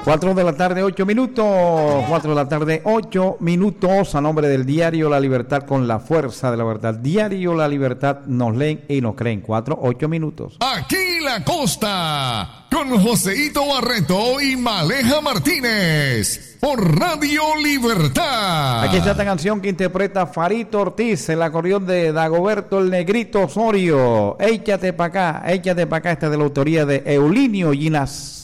4 de la tarde, 8 minutos. 4 de la tarde, 8 minutos. A nombre del diario La Libertad, con la fuerza de la verdad. Diario La Libertad, nos leen y nos creen. 4, 8 minutos. Aquí la costa, con Joseito Barreto y Maleja Martínez, por Radio Libertad. Aquí está esta canción que interpreta Farito Ortiz, el acordeón de Dagoberto el Negrito Osorio. Échate pa' acá, esta es de la autoría de Eulinio Ginas